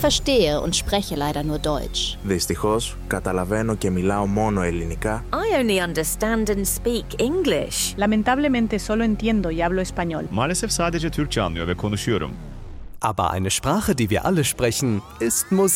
verstehe und spreche leider nur Deutsch. Δυστυχώς, καταλαβαίνω και μιλάω μόνο ελληνικά. I only understand and speak English. Lamentablemente solo entiendo y hablo español. Maalesef sadece Türkçe anlıyor ve konuşuyorum. Aber eine Sprache, die wir alle sprechen, ist Musik.